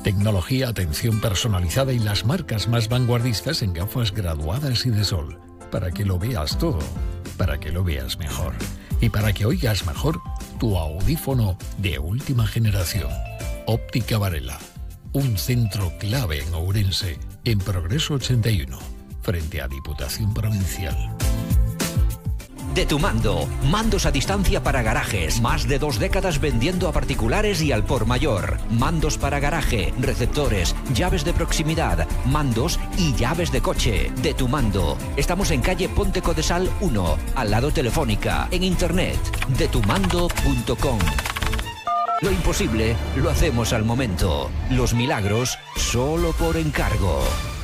Tecnología, atención personalizada y las marcas más vanguardistas en gafas graduadas y de sol. Para que lo veas todo, para que lo veas mejor. Y para que oigas mejor, tu audífono de última generación. Óptica Varela. Un centro clave en Ourense, en Progreso 81, frente a Diputación Provincial. De Tu Mando, mandos a distancia para garajes, más de 2 décadas vendiendo a particulares y al por mayor. Mandos para garaje, receptores, llaves de proximidad, mandos y llaves de coche. De Tu Mando. Estamos en calle Ponte Codesal 1, al lado Telefónica, en internet, detumando.com. Lo imposible lo hacemos al momento. Los milagros solo por encargo.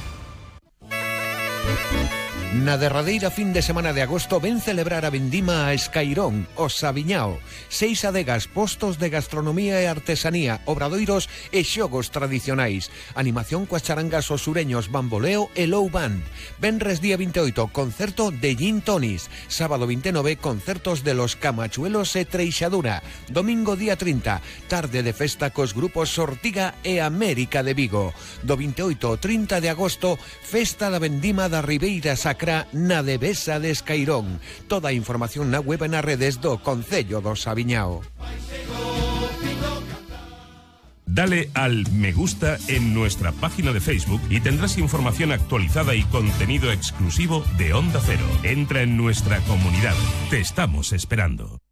Na derradeira fin de semana de agosto ven celebrar a vendima a Escairón, o Sabiñao. 6 adegas, postos de gastronomía e artesanía, obradoiros e xogos tradicionais. Animación coas charangas os sureños, bamboleo e low band. Venres día 28, concerto de Gin Tonis. Sábado 29, concertos de Los Camachuelos e Treixadura. Domingo día 30, tarde de festa cos grupos Ortiga e América de Vigo. Do 28 ao 30 de agosto, festa da vendima da Ribeira Sacra na Devesa de Escairón. Toda a información na web e nas redes do Concello do Sabiñao. Dale al me gusta en nuestra página de Facebook y tendrás información actualizada y contenido exclusivo de Onda Cero. Entra en nuestra comunidad. Te estamos esperando.